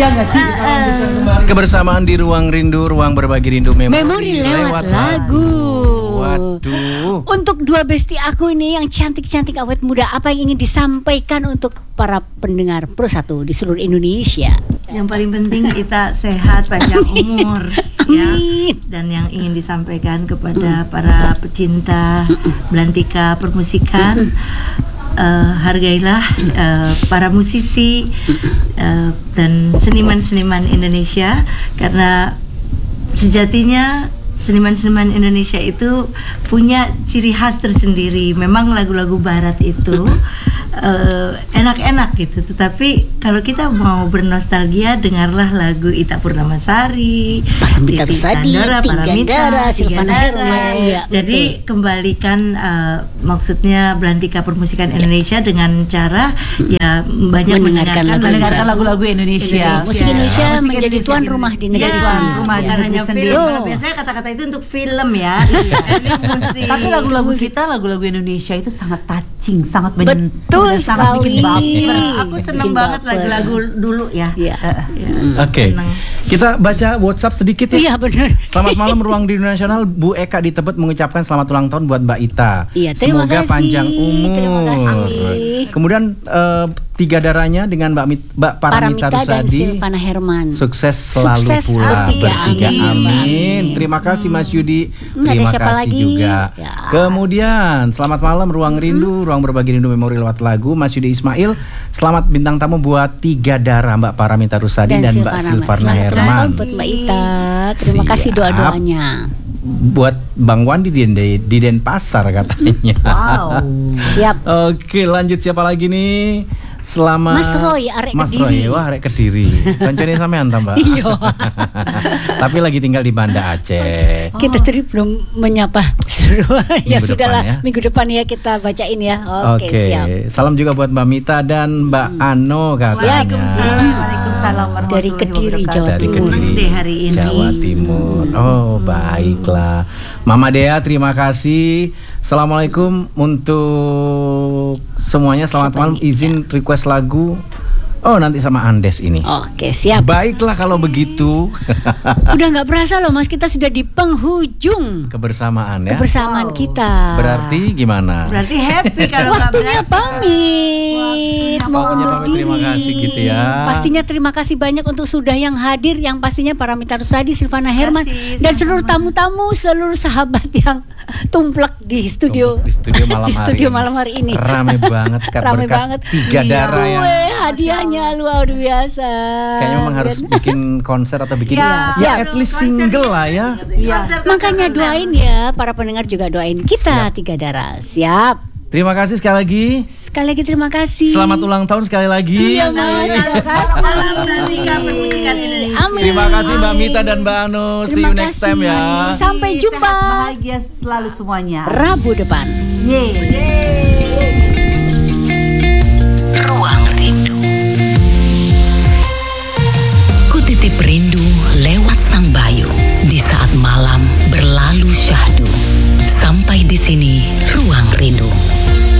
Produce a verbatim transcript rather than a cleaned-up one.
Iya nggak sih? Kita lanjutkan kembali kebersamaan di Ruang Rindu, ruang berbagi rindu memori, memori lewat, lewat lagu. Waduh. Untuk dua besti aku ini yang cantik-cantik awet muda, apa yang ingin disampaikan untuk para pendengar Pro satu di seluruh Indonesia? Yang paling penting kita sehat, panjang umur, ya. Amin. Dan yang ingin disampaikan kepada para pecinta belantika permusikan, uh, hargailah uh, para musisi uh, dan seniman-seniman Indonesia, karena sejatinya seniman-seniman Indonesia itu punya ciri khas tersendiri. Memang lagu-lagu barat itu uh, enak-enak gitu, tetapi kalau kita mau bernostalgia, dengarlah lagu Ita Purnamasari, Paramita Rusady, Tiga Dara, Silvana Herman. Ya, jadi betul. Kembalikan uh, maksudnya belantika permusikan Indonesia dengan cara ya banyak mendengarkan, mendengarkan, mendengarkan lagu-lagu Indonesia. Indonesia. Musik Indonesia ya. menjadi Musik tuan Indonesia. rumah di negeri Ya, sendiri. rumah Ya. dan hanya sendiri. film. Oh. Kalau biasanya kata-kata itu untuk film ya. Ini musik. Tapi lagu-lagu kita, lagu-lagu Indonesia itu sangat touching, sangat menyentuh, Betul dan sangat sekali. bikin baper. Aku senang Bikin banget baper. lagu-lagu dulu ya. Iya. Ya. Oke. Senang. Kita baca WhatsApp sedikit ya. Iya benar. Selamat malam Ruang Rindu Nasional. Bu Eka di Tebet mengucapkan selamat ulang tahun buat Mbak Ita. Iya, terima Semoga kasih. panjang umur. Terima kasih. Kemudian eh, tiga darahnya dengan Mbak, Mit, Mbak Paramita, Paramita dan Rusady. Silvana Herman. Sukses selalu Sukses pula bertiga, bertiga. amin. Amin. Amin. Terima kasih Mas Yudi. Hmm, ada Terima siapa kasih lagi? juga. Ya. Kemudian selamat malam Ruang Rindu, ruang berbagi rindu memori lewat lagu. Mas Yudi Ismail. Selamat bintang tamu buat tiga darah Mbak Paramita Rusady dan, Mbak Silvana Selamat ulang Herman. tahun buat Mbak Ita. Terima kasih Siap. doa-doanya. Buat Bang Wandi di, di, di Denpasar katanya. Wow. Siap. Oke, lanjut siapa lagi nih? Selamat Mas Roy, arek Mas Kediri. Roy, wah arek Kediri. Kancane sampean ta, Mbak? Iya. Tapi lagi tinggal di Banda Aceh. Kita tadi belum menyapa seluruh. Ya Minggu sudahlah, depan ya. minggu depan ya kita bacain ya. Oke, Oke, siap. salam juga buat Mbak Mita dan Mbak Ano katanya. Waalaikumsalam. Waalaikumsalam warahmatullahi Dari Kediri, wabarakatuh. Jawa Dari Timur. Kediri, Deh hari ini. Jawa Timur. Oh, baiklah. Mama Dea, terima kasih. Assalamualaikum untuk semuanya. Selamat Siapa malam. ini? Izin request lagu. Oh, nanti sama Andes ini. Oke, siap. Baiklah kalau begitu. Udah nggak berasa loh Mas, kita sudah di penghujung Kebersamaan ya. kebersamaan Wow. kita. Berarti gimana? Berarti happy kalau nggak Waktunya berasa. pamit, Waktunya mau pamit. undur diri. Terima kasih gitu ya. Pastinya terima kasih banyak untuk sudah yang hadir, yang pastinya Paramita Rusady, Silvana Herman, kasih, dan seluruh sama-sama. tamu-tamu, seluruh sahabat yang tumplak di studio Di studio malam di hari studio ini. malam hari ini. Rame banget Kak, Rame berkat banget. tiga darah yang Kue hadiahnya luar biasa. kayaknya memang harus Dan- bikin konser atau bikin Ya, ya, siap. at least single lah ya. Iya. Makanya doain ya, para pendengar juga doain kita Siap. tiga darah. Siap. Terima kasih sekali lagi. Sekali lagi terima kasih. Selamat ulang tahun sekali lagi. Iya Mas, terima kasih. Salam belantika permusikan Indonesia. Amin. Terima kasih Mbak Mita dan Mbak Anu. See Terima you next kasih. time ya. Sampai Sehat, jumpa bahagia selalu semuanya. Rabu depan. Yeay. Ruang Rindu.